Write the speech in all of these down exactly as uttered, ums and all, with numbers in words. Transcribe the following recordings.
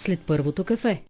след първото кафе.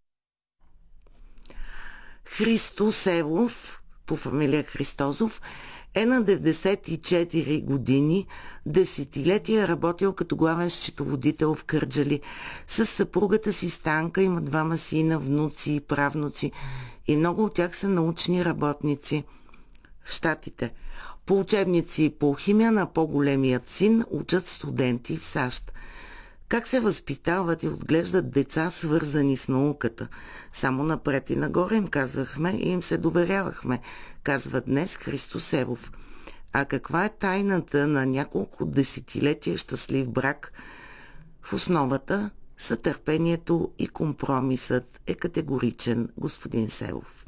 Христо Севов, по фамилия Христозов, е на деветдесет и четири години, десетилетия работил като главен счетоводител в Кърджали. С съпругата си Станка има двама сина, внуци и правнуци и много от тях са научни работници в Щатите. По учебници по химия на по-големият син учат студенти в САЩ. Как се възпитават и отглеждат деца, свързани с науката? Само напред и нагоре им казвахме и им се доверявахме, казва днес Христо Севов. А каква е тайната на няколко десетилетия щастлив брак? В основата са търпението и компромисът, е категоричен господин Севов.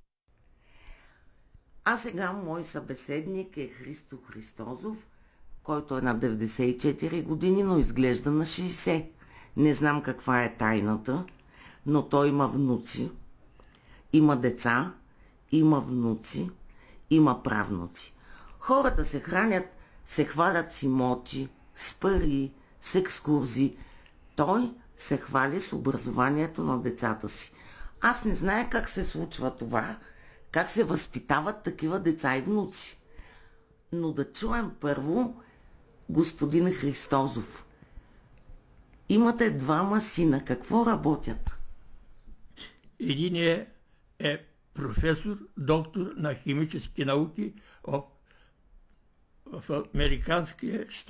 А сега мой събеседник е Христо Христозов, който е на деветдесет и четири години, но изглежда на шейсет. Не знам каква е тайната, но той има внуци, има деца, има внуци, има правнуци. Хората се хранят, се хвалят с имоти, с пари, с екскурзии. Той се хвали с образованието на децата си. Аз не зная как се случва това, как се възпитават такива деца и внуци. Но да чуем първо господин Христозов. Имате двама сина. Какво работят? Единият е професор, доктор на химически науки в, в Американския щат